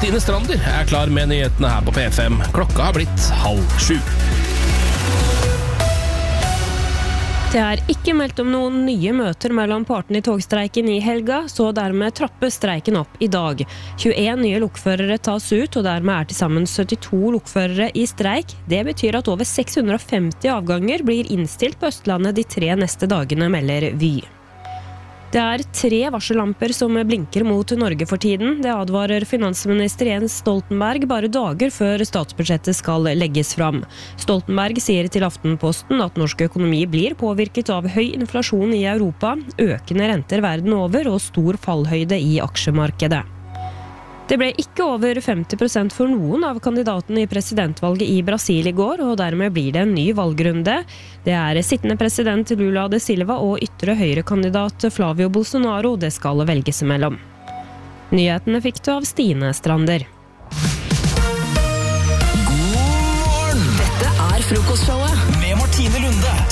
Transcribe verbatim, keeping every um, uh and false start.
Stine Strander er klar med nyhetene her på P fem. Klokka har blitt halv sju. Det er ikke meldt om noen nye møter mellom partene i togstreiken i helga, så dermed trapper streiken opp i dag. tjueen nye lokførere tas ut, og dermed er til sammen syttito lokførere i streik. Det betyr at over seks hundre og femti avganger blir innstilt på Østlandet de tre neste dagene, melder Vy. Det er tre varsellamper som blinker mot Norge for tiden. Det advarer finansminister Jens Stoltenberg bare dager før statsbudsjettet skal legges fram. Stoltenberg sier til Aftenposten at norsk økonomi blir påvirket av høy inflasjon i Europa, økende renter verden over og stor fallhøyde i aksjemarkedet. Det ble ikke over femti prosent for noen av kandidatene i presidentvalget i Brasil i går, og dermed blir det en ny valgrunde. Det er sittende president Lula da Silva og ytre høyrekandidat Flavio Bolsonaro det skal velges mellom. Nyhetene fikk du av Stine Strander. God morgen! Dette er frokostshowet med Martine Lunde.